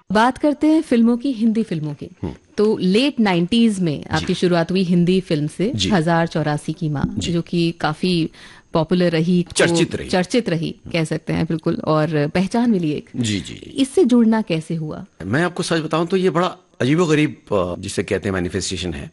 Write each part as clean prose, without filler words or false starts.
बात करते हैं फिल्मों की, हिंदी फिल्मों की। तो लेट 90s में आपकी शुरुआत हुई हिंदी फिल्म से, 1084 की माँ, जो कि काफी पॉपुलर रही, चर्चित रही कह सकते हैं, बिल्कुल, और पहचान मिली एक। जी जी। इससे जुड़ना कैसे हुआ? मैं आपको सच बताऊं तो ये बड़ा अजीबोगरीब जिसे कहते हैं मैनिफेस्टेशन है।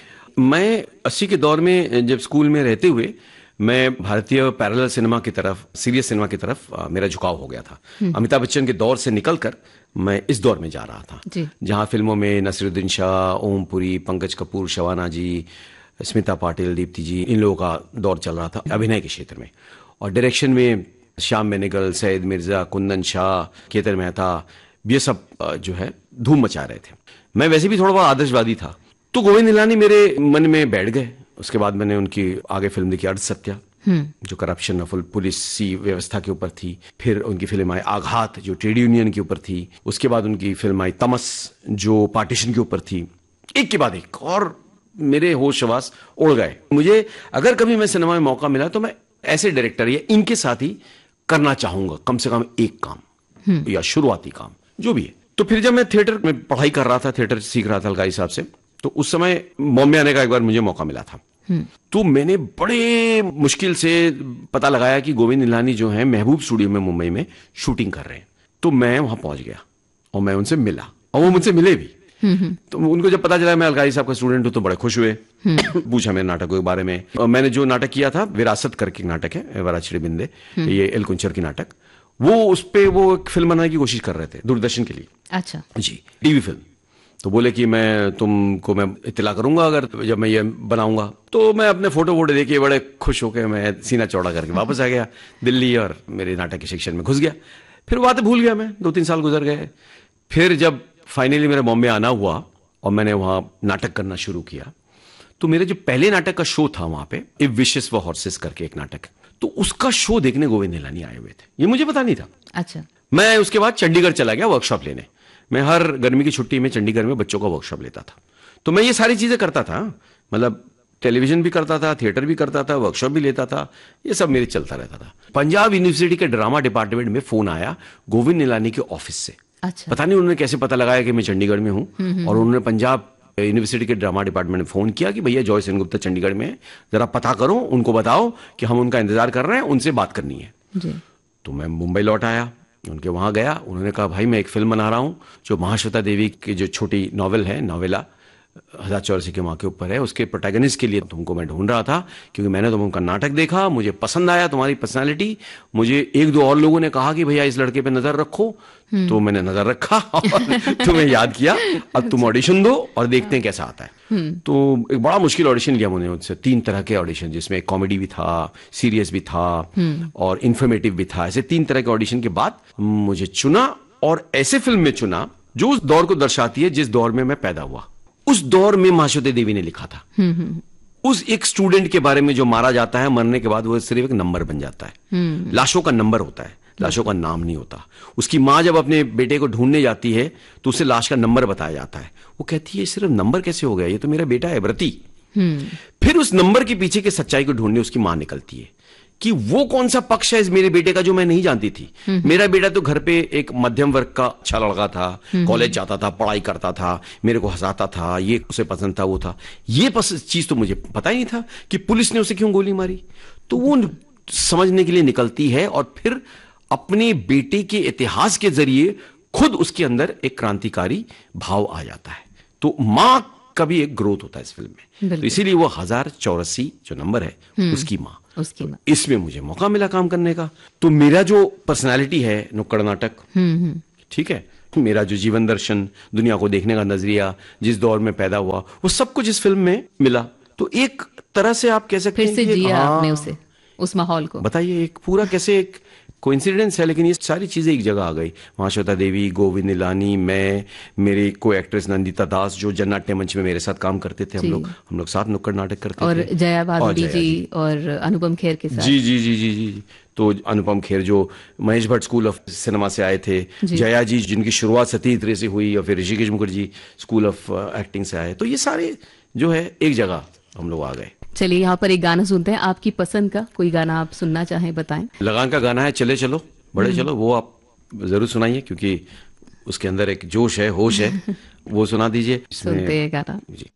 मैं 80 के दौर में जब स्कूल में रहते हुए मैं भारतीय पैरेलल सिनेमा की तरफ, सीरियस सिनेमा की तरफ मेरा झुकाव हो गया था। अमिताभ बच्चन के दौर से निकलकर मैं इस दौर में जा रहा था, जहां फिल्मों में नसीरुद्दीन शाह, ओम पुरी, पंकज कपूर, शबाना जी, स्मिता पाटिल, दीप्ति जी, इन लोगों का दौर चल रहा था अभिनय के क्षेत्र में। और डायरेक्शन में श्याम बेनेगल, सैयद मिर्जा, कुंदन शाह, केतन मेहता, ये सब जो है धूम मचा रहे थे। मैं वैसे भी थोड़ा बहुत आदर्शवादी था, तो गोविंद निहलानी मेरे मन में बैठ गए। उसके बाद मैंने उनकी आगे फिल्म देखी अर्ध सत्या, जो करप्शन और पुलिसी व्यवस्था के ऊपर थी। फिर उनकी फिल्म आई आघात, जो ट्रेड यूनियन के ऊपर थी। उसके बाद उनकी फिल्म आई तमस, जो पार्टीशन के ऊपर थी। एक के बाद एक, और मेरे होश हवास उड़ गए। मुझे अगर कभी मैं सिनेमा में मौका मिला तो मैं ऐसे डायरेक्टर या इनके साथ ही करना चाहूंगा, कम से कम एक काम या शुरुआती काम जो भी है। तो फिर जब मैं थिएटर में पढ़ाई कर रहा था, थिएटर सीख रहा था अलगाई साहब से, तो उस समय बॉम्बे आने का एक बार मुझे मौका मिला था। तो मैंने बड़े मुश्किल से पता लगाया कि गोविंद निहलानी जो है महबूब स्टूडियो में मुंबई में शूटिंग कर रहे हैं। तो मैं वहां पहुंच गया और मैं उनसे मिला, और वो मुझसे मिले भी। तो उनको जब पता चला मैं अलगाई साहब का स्टूडेंट हूं तो बड़े खुश हुए। पूछा मेरे नाटकों के बारे में, और मैंने जो नाटक किया था, विरासत करके नाटक है, वराचिड़े बिंदे, ये एल कुंचर की नाटक, वो उस पे वो एक फिल्म बनाने की कोशिश कर रहे थे दूरदर्शन के लिए। अच्छा जी, टीवी फिल्म। तो बोले कि मैं तुमको मैं इत्तला करूंगा अगर जब मैं ये बनाऊंगा। तो मैं अपने फोटो देके बड़े खुश होकर मैं सीना चौड़ा करके वापस आ गया दिल्ली, और मेरे नाटक के सेक्शन में घुस गया। फिर बातें भूल गया मैं, 2-3 साल गुजर गए। फिर जब फाइनली मेरा बॉम्बे आना हुआ और मैंने वहां नाटक करना शुरू किया, तो मेरे जो पहले नाटक का शो था वहां पे, इफ विशेस फॉर हॉर्सेस करके एक नाटक है, तो उसका शो देखने गोविंद निहलानी आए हुए थे। ये मुझे पता नहीं था। अच्छा। मैं उसके बाद चंडीगढ़ चला गया वर्कशॉप लेने। मैं हर गर्मी की छुट्टी में चंडीगढ़ में बच्चों का वर्कशॉप लेता था। तो मैं ये सारी चीजें करता था, मतलब टेलीविजन भी करता था, थिएटर भी करता था, वर्कशॉप भी लेता था, ये सब मेरे चलता रहता था। पंजाब यूनिवर्सिटी के ड्रामा डिपार्टमेंट में फोन आया गोविंद निहलानी के ऑफिस से। अच्छा। पता नहीं उन्होंने कैसे पता लगाया कि मैं चंडीगढ़ में हूं, और उन्होंने पंजाब यूनिवर्सिटी के ड्रामा डिपार्टमेंट में फोन किया कि भैया जॉय सेनगुप्ता चंडीगढ़ में है, जरा पता करो, उनको बताओ कि हम उनका इंतजार कर रहे हैं, उनसे बात करनी है जी। तो मैं मुंबई लौट आया, उनके वहां गया। उन्होंने कहा भाई मैं एक फिल्म बना रहा हूं जो महाश्वेता देवी की जो छोटी नॉवेल है, नॉवेला 1084 की माँ के ऊपर है, उसके प्रोटैगनिस्ट के लिए तुमको मैं ढूंढ रहा था, क्योंकि मैंने तुमका नाटक देखा, मुझे पसंद आया तुम्हारी पर्सनालिटी। मुझे 1-2 और लोगों ने कहा कि भैया इस लड़के पे नजर रखो, तो मैंने नजर रखा और तुम्हें याद किया, अब तुम ऑडिशन दो और देखते हैं कैसा आता है। तो एक बड़ा मुश्किल ऑडिशन लिया मैंने उनसे, 3 तरह के ऑडिशन, जिसमें कॉमेडी भी था, सीरियस भी था और इन्फॉर्मेटिव भी था। ऐसे 3 तरह के ऑडिशन के बाद मुझे चुना, और ऐसे फिल्म में चुना जो उस दौर को दर्शाती है जिस दौर में मैं पैदा हुआ। उस दौर में महाश्वेता देवी ने लिखा था उस एक स्टूडेंट के बारे में जो मारा जाता है, मरने के बाद वो सिर्फ एक नंबर बन जाता है। लाशों का नंबर होता है, लाशों का नाम नहीं होता। उसकी माँ जब अपने बेटे को ढूंढने जाती है तो उसे लाश का नंबर बताया जाता है। वो कहती है सिर्फ नंबर कैसे हो गया, ये तो मेरा बेटा है व्रती। फिर उस नंबर के पीछे की सच्चाई को ढूंढने उसकी माँ निकलती है कि वो कौन सा पक्ष है इस मेरे बेटे का जो मैं नहीं जानती थी। मेरा बेटा तो घर पे एक मध्यम वर्ग का अच्छा लड़का था, कॉलेज जाता था, पढ़ाई करता था, मेरे को हंसाता था, ये उसे पसंद था, वो था। ये चीज तो मुझे पता ही नहीं था कि पुलिस ने उसे क्यों गोली मारी। तो वो समझने के लिए निकलती है, और फिर अपने बेटे के इतिहास के जरिए खुद उसके अंदर एक क्रांतिकारी भाव आ जाता है। तो मां का भी एक ग्रोथ होता है इस फिल्म में। तो इसीलिए वो 1084 जो नंबर है उसकी मां। इसमें मुझे मौका मिला काम करने का। तो मेरा जो पर्सनालिटी है, नुक्कड़ नाटक, ठीक है, मेरा जो जीवन दर्शन, दुनिया को देखने का नजरिया, जिस दौर में पैदा हुआ, वो सब कुछ इस फिल्म में मिला। तो एक तरह से आप कह सकते हैं फिर से जिया आपने उसे, उस माहौल को। बताइए एक पूरा कैसे एक कोइंसिडेंस है, लेकिन ये सारी चीजें एक जगह आ गई। महाश्वेता देवी, गोविंद निहलानी, मैं, मेरी को एक्ट्रेस नंदिता दास जो जननाट्य मंच में मेरे साथ काम करते थे, हम लोग साथ नुक्कड़ नाटक करते और थे। जया भादुड़ी जी और अनुपम खेर के साथ। जी जी जी जी जी। तो अनुपम खेर जो Mahesh Bhatt school of cinema से आए थे, जया जी जिनकी शुरुआत सती तरह से हुई, और फिर Rishikesh Mukherjee school of acting से आए। तो ये सारे जो है एक जगह हम लोग आ गए। चलिए यहाँ पर एक गाना सुनते हैं, आपकी पसंद का कोई गाना आप सुनना चाहें बताएं। लगान का गाना है चले चलो बड़े चलो, वो आप जरूर सुनाइए, क्योंकि उसके अंदर एक जोश है, होश है, वो सुना दीजिए। सुनते हैं गाना। जी।